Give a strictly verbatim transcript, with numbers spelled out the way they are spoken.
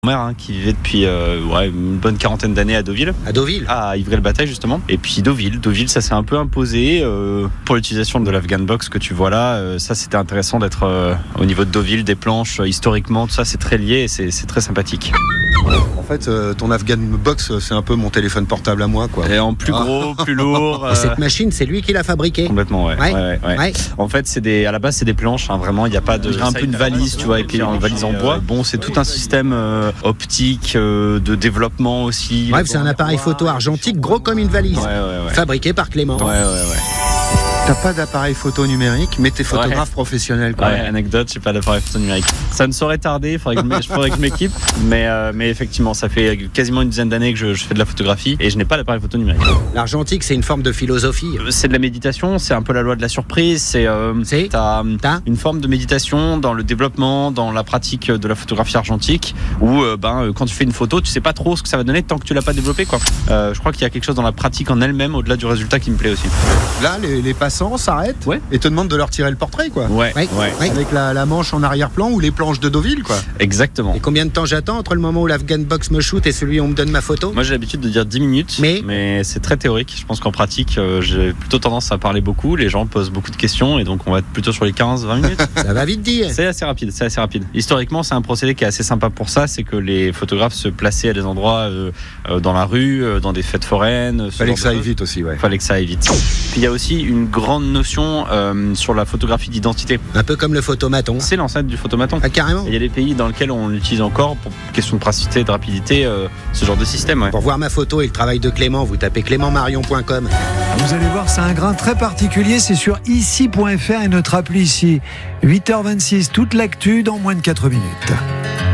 Mère hein, qui vivait depuis euh, ouais, une bonne quarantaine d'années à Deauville. À Deauville À Ivry-le-Bataille justement. Et puis Deauville, Deauville ça s'est un peu imposé euh, pour l'utilisation de l'Afghan Box que tu vois là. Euh, ça c'était intéressant d'être euh, au niveau de Deauville, des planches, euh, historiquement tout ça c'est très lié et c'est, c'est très sympathique. En fait euh, ton Afghan Box c'est un peu mon téléphone portable à moi quoi. Et en plus gros, plus lourd. Et cette machine c'est lui qui l'a fabriquée. Complètement ouais. Ouais. ouais, ouais, ouais. Ouais. En fait c'est des, à la base c'est des planches hein, vraiment il n'y a pas de. Il y a un peu une valise tu vois et puis une valise en bois. Bon c'est tout un système euh, optique. De développement aussi. Bref, c'est un appareil photo argentique gros comme une valise. Ouais, ouais, ouais. Fabriqué par Clément. Ouais, ouais, ouais. T'as pas d'appareil photo numérique, mais t'es photographe ouais. professionnel quoi. Ouais, anecdote, j'ai pas d'appareil photo numérique. Ça ne saurait tarder, il faudrait que je, faudrait que je m'équipe. Mais, euh, mais effectivement, ça fait quasiment une dizaine d'années que je, je fais de la photographie et je n'ai pas d'appareil photo numérique. L'argentique, c'est une forme de philosophie. C'est de la méditation, c'est un peu la loi de la surprise. C'est, euh, c'est t'as, t'as une forme de méditation dans le développement, dans la pratique de la photographie argentique, où euh, ben, quand tu fais une photo, tu sais pas trop ce que ça va donner tant que tu l'as pas développé. Quoi. Euh, je crois qu'il y a quelque chose dans la pratique en elle-même, au-delà du résultat, qui me plaît aussi. Là, les, les passants s'arrêtent. Ouais. Et te demande de leur tirer le portrait quoi. Ouais, ouais, ouais. ouais. Avec la, la manche en arrière-plan ou les planches de Deauville quoi. Exactement. Et combien de temps j'attends entre le moment où l'Afghan Box me shoot et celui où on me donne ma photo? Moi j'ai l'habitude de dire dix minutes, mais, mais c'est très théorique. Je pense qu'en pratique, euh, j'ai plutôt tendance à parler beaucoup. Les gens posent beaucoup de questions et donc on va être plutôt sur les quinze vingt minutes. Ça va vite dire. C'est assez rapide, c'est assez rapide. Historiquement, c'est un procédé qui est assez sympa pour ça, c'est que les photographes se plaçaient à des endroits euh, euh, dans la rue, euh, dans des fêtes foraines. Fallait que ça aille vite aussi, ouais. Fallait que ça aille vite. Puis il y a aussi une grande notion euh, sur la photographie d'identité. Un peu comme le photomaton. C'est l'ancêtre du photomaton. Ah, carrément. Il y a des pays dans lesquels on l'utilise encore pour question de praticité, de rapidité, euh, ce genre de système. Ouais. Pour voir ma photo et le travail de Clément, vous tapez clément marion point com. Vous allez voir, c'est un grain très particulier. C'est sur ici point f r et notre appli ici. huit heures vingt-six, toute l'actu dans moins de quatre minutes.